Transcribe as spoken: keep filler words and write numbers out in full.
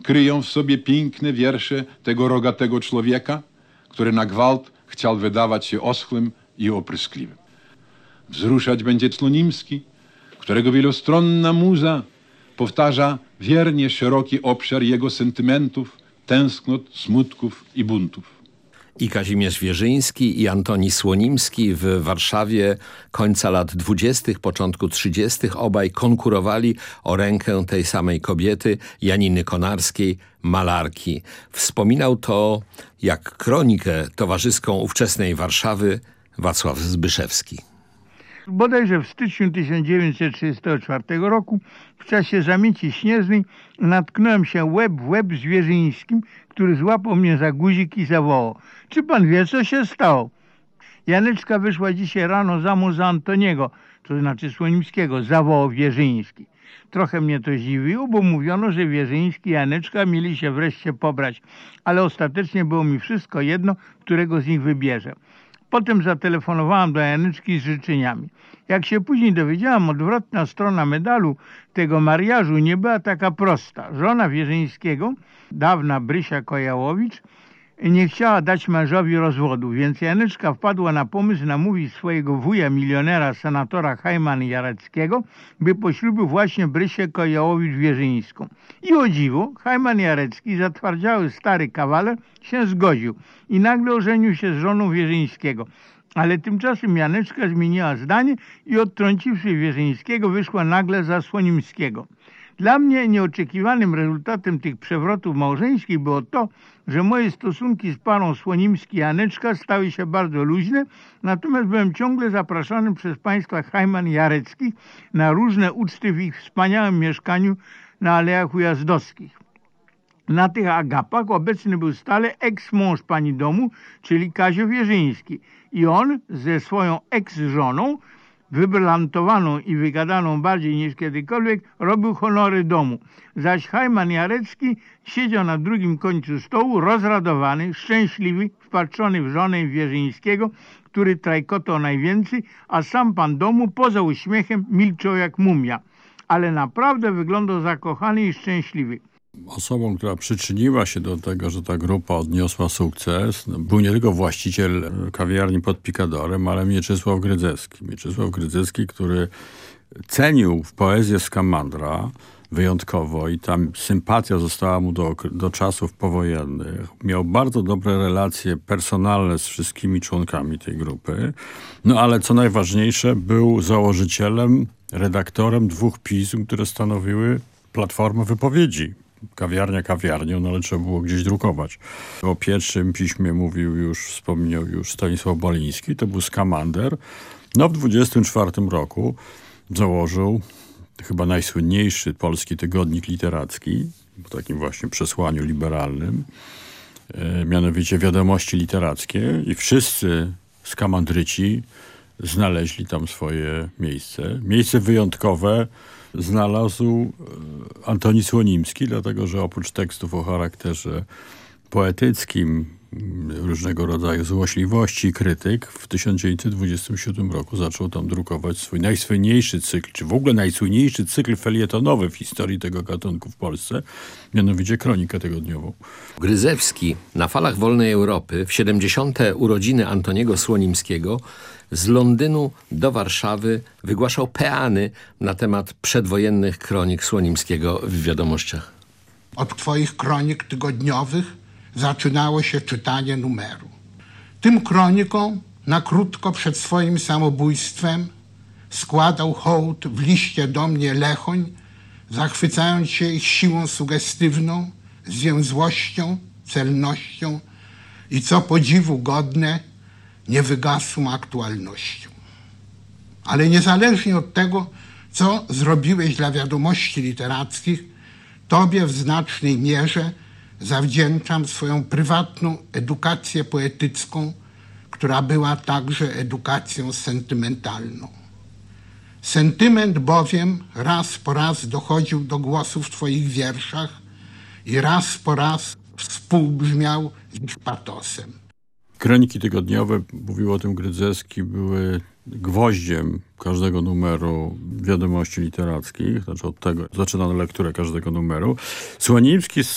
kryją w sobie piękne wiersze tego rogatego człowieka, który na gwałt chciał wydawać się oschłym i opryskliwym. Wzruszać będzie Słonimski, którego wielostronna muza powtarza wiernie szeroki obszar jego sentymentów, tęsknot, smutków i buntów. I Kazimierz Wierzyński, i Antoni Słonimski w Warszawie końca lat dwudziestych, początku trzydziestych obaj konkurowali o rękę tej samej kobiety, Janiny Konarskiej, malarki. Wspominał to jak kronikę towarzyską ówczesnej Warszawy Wacław Zbyszewski. Bodajże w styczniu tysiąc dziewięćset trzydziestego czwartego roku w czasie zamieci śnieżnej natknąłem się łeb w łeb z Wierzyńskim, który złapał mnie za guzik i zawołał: czy pan wie, co się stało? Janeczka wyszła dzisiaj rano za mąż za Antoniego, to znaczy Słonimskiego, zawołał Wierzyński. Trochę mnie to zdziwiło, bo mówiono, że Wierzyński i Janeczka mieli się wreszcie pobrać, ale ostatecznie było mi wszystko jedno, którego z nich wybierze. Potem zatelefonowałam do Janeczki z życzeniami. Jak się później dowiedziałam, odwrotna strona medalu tego mariażu nie była taka prosta. Żona Wierzyńskiego, dawna Brysia Kojałowicz, nie chciała dać mężowi rozwodu, więc Janeczka wpadła na pomysł namówić swojego wuja, milionera, senatora Hajman-Jareckiego, by poślubił właśnie Brysię Kojałowicz-Wierzyńską. I o dziwo, Hajman-Jarecki, zatwardziały stary kawaler, się zgodził i nagle ożenił się z żoną Wierzyńskiego. Ale tymczasem Janeczka zmieniła zdanie i odtrąciwszy Wierzyńskiego, wyszła nagle za Słonimskiego. Dla mnie nieoczekiwanym rezultatem tych przewrotów małżeńskich było to, że moje stosunki z parą Słonimski i Janeczka stały się bardzo luźne, natomiast byłem ciągle zapraszany przez państwa Hajman-Jareckich na różne uczty w ich wspaniałym mieszkaniu na Alejach Ujazdowskich. Na tych agapach obecny był stale eks-mąż pani domu, czyli Kazio Wierzyński, i on ze swoją eks-żoną, wybrylantowaną i wygadaną bardziej niż kiedykolwiek, robił honory domu. Zaś Hajman-Jarecki siedział na drugim końcu stołu, rozradowany, szczęśliwy, wpatrzony w żonę Wierzyńskiego, który trajkotał najwięcej, a sam pan domu poza uśmiechem milczał jak mumia. Ale naprawdę wyglądał zakochany i szczęśliwy. Osobą, która przyczyniła się do tego, że ta grupa odniosła sukces, był nie tylko właściciel kawiarni pod Pikadorem, ale Mieczysław Grydzewski. Mieczysław Grydzewski, który cenił poezję Skamandra wyjątkowo i tam sympatia została mu do, do czasów powojennych. Miał bardzo dobre relacje personalne z wszystkimi członkami tej grupy. No ale co najważniejsze, był założycielem, redaktorem dwóch pism, które stanowiły platformę wypowiedzi. Kawiarnia kawiarnią, no ale trzeba było gdzieś drukować. O pierwszym piśmie mówił już, wspomniał już Stanisław Baliński, to był Skamander. No w dwudziestym czwartym roku założył chyba najsłynniejszy polski tygodnik literacki, w takim właśnie przesłaniu liberalnym, e, mianowicie Wiadomości Literackie, i wszyscy skamandryci znaleźli tam swoje miejsce. Miejsce wyjątkowe znalazł Antoni Słonimski, dlatego że oprócz tekstów o charakterze poetyckim, różnego rodzaju złośliwości i krytyk, w tysiąc dziewięćset dwudziestym siódmym roku zaczął tam drukować swój najsłynniejszy cykl, czy w ogóle najsłynniejszy cykl felietonowy w historii tego gatunku w Polsce, mianowicie Kronikę Tygodniową. Gryzewski na falach wolnej Europy w siedemdziesiąte urodziny Antoniego Słonimskiego z Londynu do Warszawy wygłaszał peany na temat przedwojennych kronik Słonimskiego w Wiadomościach. Od twoich kronik tygodniowych zaczynało się czytanie numeru. Tym kronikom na krótko przed swoim samobójstwem składał hołd w liście do mnie Lechoń, zachwycając się ich siłą sugestywną, zwięzłością, celnością i, co podziwu godne, niewygasłą aktualnością. Ale niezależnie od tego, co zrobiłeś dla Wiadomości Literackich, tobie w znacznej mierze zawdzięczam swoją prywatną edukację poetycką, która była także edukacją sentymentalną. Sentyment bowiem raz po raz dochodził do głosu w twoich wierszach i raz po raz współbrzmiał z ich patosem. Kroniki tygodniowe, mówił o tym Grydzewski, były gwoździem każdego numeru Wiadomości Literackich, znaczy od tego zaczynano lekturę każdego numeru. Słonimski